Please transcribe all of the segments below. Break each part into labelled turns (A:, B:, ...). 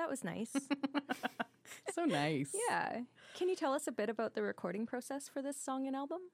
A: That was nice.
B: So nice.
A: Yeah. Can you tell us a bit about the recording process for this song and album?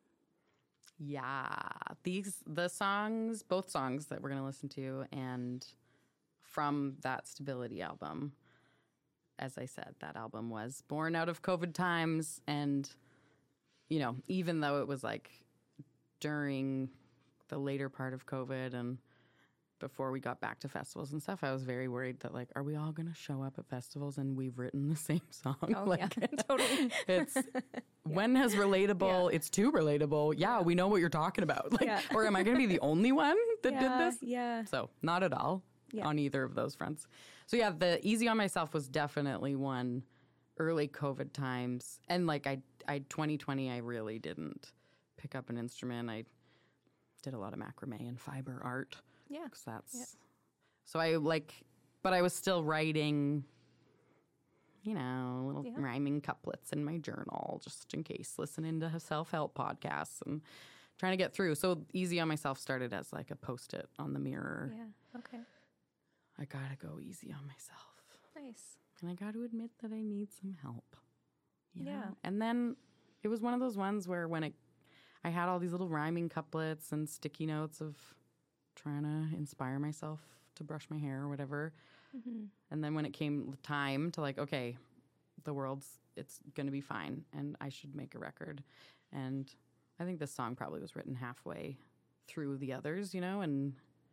B: Yeah. The songs, both songs that we're going to listen to, and from that Stability album, as I said, that album was born out of COVID times. And, you know, even though it was like during the later part of COVID and before we got back to festivals and stuff, I was very worried that, like, are we all going to show up at festivals and we've written the same song?
A: Oh,
B: like,
A: yeah, totally.
B: It's when has relatable? It's too relatable. Yeah, we know what you're talking about. Like, or am I going to be the only one that did this?
A: Yeah.
B: So not at all on either of those fronts. So yeah, the Easy on Myself was definitely one early COVID times, and like I 2020, I really didn't pick up an instrument. I did a lot of macrame and fiber art.
A: Yeah.
B: Because that's... So I but I was still writing, you know, little rhyming couplets in my journal just in case, listening to self-help podcasts and trying to get through. So Easy on Myself started as like a Post-it on the mirror.
A: Yeah, okay.
B: I gotta go easy on myself.
A: Nice.
B: And I got to admit that I need some help. You know?
A: Yeah.
B: And then it was one of those ones where I had all these little rhyming couplets and sticky notes of trying to inspire myself to brush my hair or whatever. Mm-hmm. And then when it came time to like, okay, it's going to be fine and I should make a record. And I think this song probably was written halfway through the others, you know, and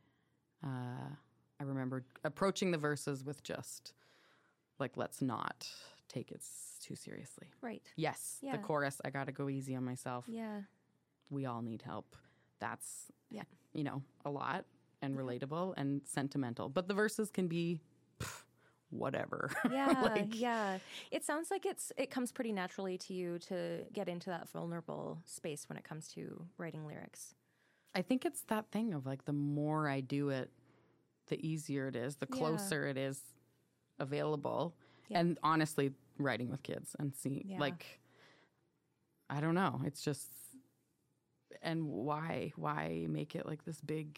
B: I remember approaching the verses with just like, let's not take it too seriously.
A: Right.
B: Yes.
A: Yeah.
B: The chorus, I got to go easy on myself.
A: Yeah.
B: We all need help. That's, you know, a lot and relatable and sentimental. But the verses can be whatever.
A: Yeah, yeah. It sounds like it comes pretty naturally to you to get into that vulnerable space when it comes to writing lyrics.
B: I think it's that thing of like the more I do it, the easier it is, the closer it is available. Yeah. And honestly, writing with kids and seeing like, I don't know. It's just, and why make it like this big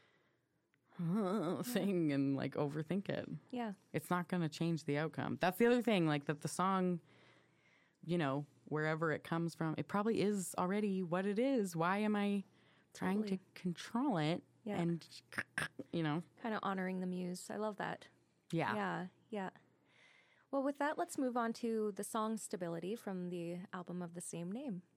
B: thing and like overthink it?
A: Yeah.
B: It's not going to change the outcome. That's the other thing, like that the song, you know, wherever it comes from, it probably is already what it is. Why am I trying to control it? Yeah. And, you know.
A: Kind of honoring the muse. I love that.
B: Yeah.
A: Yeah, yeah. Well, with that, let's move on to the song Stability from the album of the same name.